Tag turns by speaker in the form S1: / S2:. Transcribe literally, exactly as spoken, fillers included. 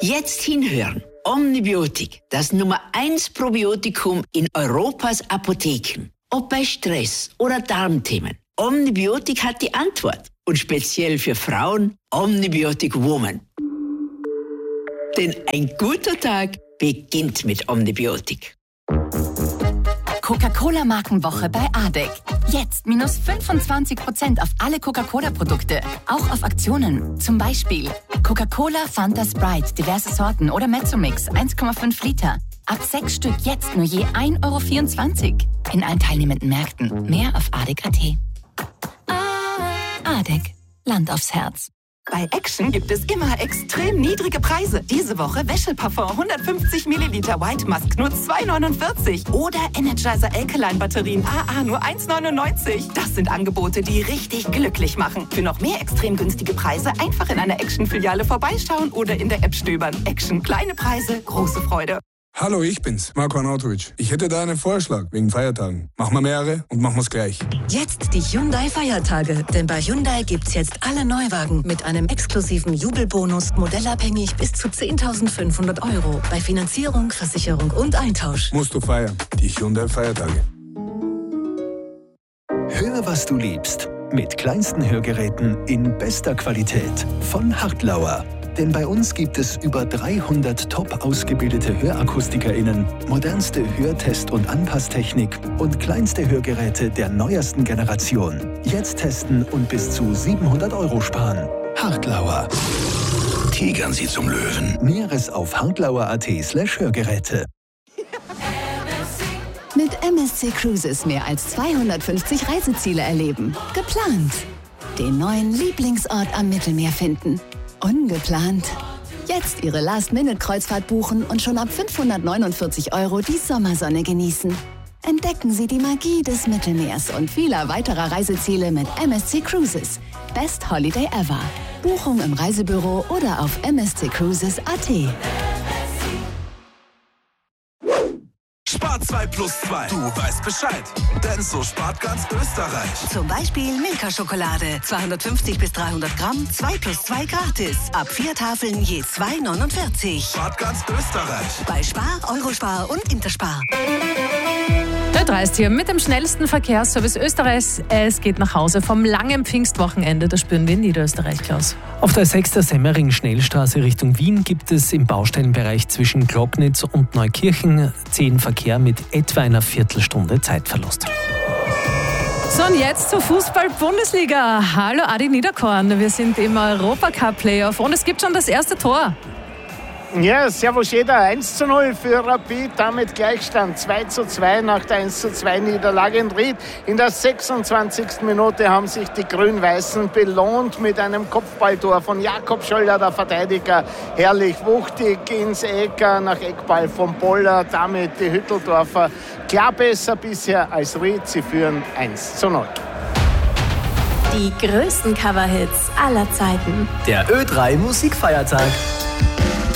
S1: Jetzt hinhören. Omnibiotik, das Nummer eins Probiotikum in Europas Apotheken. Ob bei Stress oder Darmthemen. Omnibiotik hat die Antwort. Und speziell für Frauen Omnibiotik Woman. Denn ein guter Tag beginnt mit Omnibiotik.
S2: Coca-Cola-Markenwoche bei A D E C. Jetzt minus fünfundzwanzig Prozent auf alle Coca-Cola-Produkte. Auch auf Aktionen. Zum Beispiel Coca-Cola, Fanta, Sprite, diverse Sorten oder Mezzomix eins Komma fünf Liter. Ab sechs Stück jetzt nur je ein Euro vierundzwanzig. In allen teilnehmenden Märkten. Mehr auf A D E C Punkt A T. A D E C. Land aufs Herz.
S3: Bei Action gibt es immer extrem niedrige Preise. Diese Woche Wäscheparfum hundertfünfzig Milliliter White Musk nur zwei neunundvierzig. Oder Energizer Alkaline Batterien A A nur eins neunundneunzig. Das sind Angebote, die richtig glücklich machen. Für noch mehr extrem günstige Preise einfach in einer Action-Filiale vorbeischauen oder in der App stöbern. Action. Kleine Preise, große Freude.
S4: Hallo, ich bin's, Marco Arnautovic. Ich hätte da einen Vorschlag wegen Feiertagen. Machen wir mehrere und machen wir's gleich.
S5: Jetzt die Hyundai-Feiertage. Denn bei Hyundai gibt's jetzt alle Neuwagen mit einem exklusiven Jubelbonus, modellabhängig bis zu zehntausendfünfhundert Euro. Bei Finanzierung, Versicherung und Eintausch.
S4: Musst du feiern. Die Hyundai-Feiertage.
S6: Hör, was du liebst. Mit kleinsten Hörgeräten in bester Qualität. Von Hartlauer. Denn bei uns gibt es über dreihundert top ausgebildete HörakustikerInnen, modernste Hörtest- und Anpasstechnik und kleinste Hörgeräte der neuesten Generation. Jetzt testen und bis zu siebenhundert Euro sparen. Hartlauer. Tigern Sie zum Löwen. Näheres auf hartlauer.at slash Hörgeräte.
S7: Mit M S C Cruises mehr als zweihundertfünfzig Reiseziele erleben. Geplant. Den neuen Lieblingsort am Mittelmeer finden. Ungeplant. Jetzt Ihre Last-Minute-Kreuzfahrt buchen und schon ab fünfhundertneunundvierzig Euro die Sommersonne genießen. Entdecken Sie die Magie des Mittelmeers und vieler weiterer Reiseziele mit M S C Cruises. Best Holiday ever. Buchung im Reisebüro oder auf m s c cruises punkt a t.
S8: Spart zwei plus zwei. Du weißt Bescheid. Denn so spart ganz Österreich.
S5: Zum Beispiel Milka-Schokolade. zweihundertfünfzig bis dreihundert Gramm, zwei plus zwei gratis. Ab vier Tafeln je zwei neunundvierzig.
S8: Spart ganz Österreich.
S5: Bei Spar, Eurospar und Interspar.
S9: Der drei ist hier mit dem schnellsten Verkehrsservice Österreichs. Es geht nach Hause vom langen Pfingstwochenende. Das spüren wir in Niederösterreich, Klaus.
S10: Auf der sechster Semmering-Schnellstraße Richtung Wien gibt es im Baustellenbereich zwischen Glocknitz und Neukirchen zehn Verkehr mit etwa einer Viertelstunde Zeitverlust.
S9: So, und jetzt zur Fußball-Bundesliga. Hallo Adi Niederkorn, wir sind im Europacup-Playoff und es gibt schon das erste Tor.
S11: Ja, servus jeder. eins zu null für Rapid, damit Gleichstand zwei zu zwei nach der eins zu zwei Niederlage in Ried. In der sechsundzwanzigsten Minute haben sich die Grün-Weißen belohnt mit einem Kopfballtor von Jakob Scholler, der Verteidiger. Herrlich wuchtig ins Eck nach Eckball von Boller, damit die Hütteldorfer klar besser bisher als Ried. Sie führen eins zu null.
S12: Die größten Coverhits aller Zeiten.
S13: Der Ö drei Musikfeiertag.